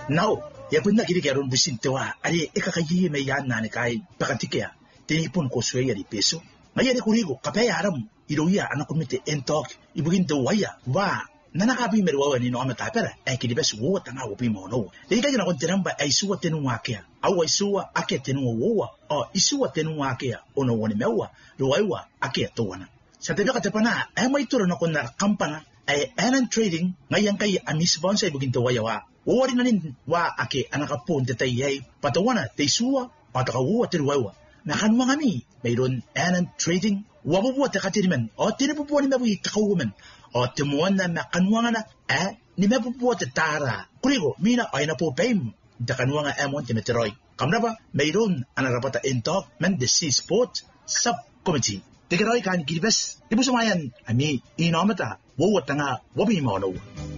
Now, ya pun na kiri karon bisin tewa, ari ekakayi me yan na ni kai pakatikya, tinipon ko suya di peso. Ngayon ni kurigo, kapaya aram, iroya anak kumite entok, ibugin dawaya, wa, nanakabi merwawa ni no amatapera, ay kilibes wo tanga wopi mo no. Dahil kaya nakon tinamba ay suwa tenunga kaya, awa isuwa ake tenunga wowa, o isuwa tenunga kaya, ono wani mewa, luwaiwa ake towana. Sa tabi katapana, ay may turo na kon na kampana, ay anan trading, ngayon kay anisbon sa ibugin dawaya wa. Wari na nin wa ake anakapon tetayay patawana teisuwa patakawuwa tiruwawa. Nakanwa ngami mayroon anan trading wabubuwa tekatiriman o tinabubuwa ni mabuhi kakawuman o timuwan na makanwa nga na ni mabubuwa tetara. Kurigo mina ay na po paim takanwa nga amon timeteroy. Kamna ba mayroon anarapata entok man the sea sport subcommittee. Tigaroy kan kiribes. Ibu sumayan ami inomata wawat nga wabi mo no.